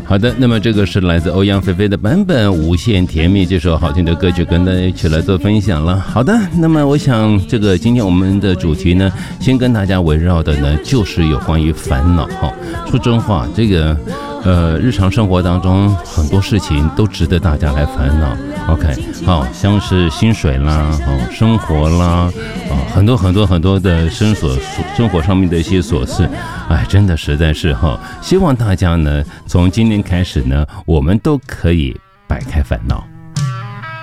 好的，那么这个是来自欧阳菲菲的版本《无限甜蜜》，这首好听的歌曲跟大家一起来做分享了。好的，那么我想这个今天我们的主题呢，先跟大家围绕的呢就是有关于烦恼。说真话，这个日常生活当中很多事情都值得大家来烦恼。OK， 好，像是薪水啦，生活啦，很多的生活上面的一些琐事，哎，真的实在是希望大家呢，从今天开始呢，我们都可以摆开烦恼。